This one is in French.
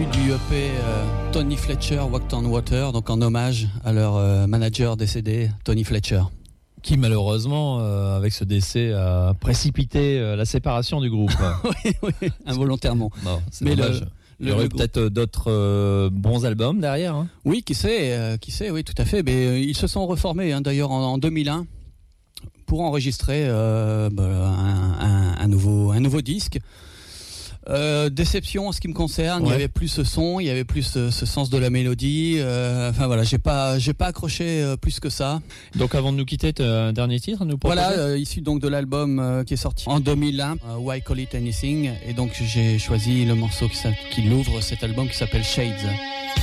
issu du EP Tony Fletcher Walked on Water, donc en hommage à leur manager décédé, Tony Fletcher. Qui malheureusement, avec ce décès, a précipité la séparation du groupe. oui, involontairement. Bon, c'est mais dommage. Il y aurait peut-être d'autres bons albums derrière. Hein. Oui, qui sait, oui, tout à fait. Mais ils se sont reformés, hein, d'ailleurs, en 2001 pour enregistrer un nouveau disque. Déception en ce qui me concerne, il y avait plus ce son, il y avait plus ce sens de la mélodie. Enfin voilà, j'ai pas accroché plus que ça. Donc avant de nous quitter, un dernier titre à nous proposer. Voilà, issu donc de l'album qui est sorti en 2001, Why Call It Anything, et donc j'ai choisi le morceau qui l'ouvre cet album qui s'appelle Shades.